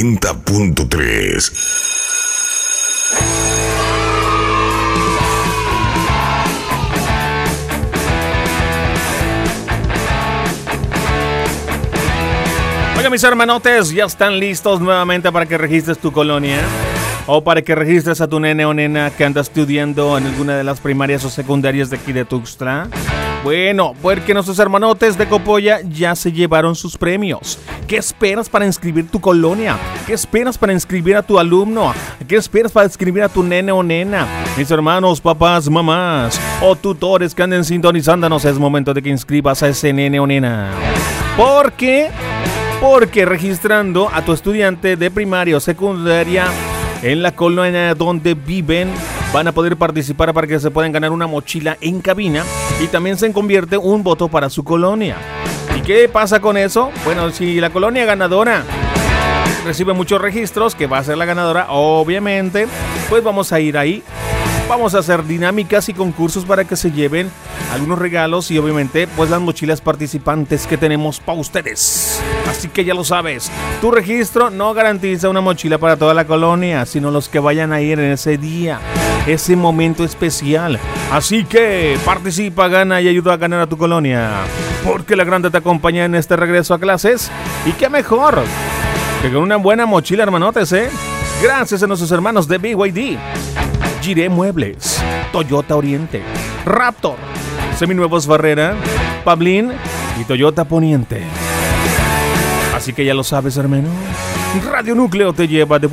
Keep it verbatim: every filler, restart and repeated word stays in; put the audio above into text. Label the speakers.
Speaker 1: noventa punto tres.
Speaker 2: Oiga, mis hermanotes, ya están listos nuevamente para que registres tu colonia o para que registres a tu nene o nena que anda estudiando en alguna de las primarias o secundarias de aquí de Tuxtla. Bueno, porque nuestros hermanotes de Copolla ya se llevaron sus premios. ¿Qué esperas para inscribir tu colonia? ¿Qué esperas para inscribir a tu alumno? ¿Qué esperas para inscribir a tu nene o nena? Mis hermanos, papás, mamás o tutores que anden sintonizándonos, es momento de que inscribas a ese nene o nena. ¿Por qué? Porque registrando a tu estudiante de primaria o secundaria en la colonia donde viven, van a poder participar para que se puedan ganar una mochila en cabina y también se convierte un voto para su colonia. ¿Y qué pasa con eso? Bueno, si la colonia ganadora recibe muchos registros, que va a ser la ganadora, obviamente, pues vamos a ir ahí. Vamos a hacer dinámicas y concursos para que se lleven algunos regalos y obviamente pues las mochilas participantes que tenemos para ustedes. Así que ya lo sabes, tu registro no garantiza una mochila para toda la colonia, sino los que vayan a ir en ese día, ese momento especial. Así que participa, gana y ayuda a ganar a tu colonia, porque la grande te acompaña en este regreso a clases. Y qué mejor que con una buena mochila, hermanotes, ¿eh? Gracias a nuestros hermanos de B Y D, Giré Muebles, Toyota Oriente, Raptor, Seminuevos Barrera, Pablín y Toyota Poniente. Así que ya lo sabes, hermano. Radio Núcleo te lleva de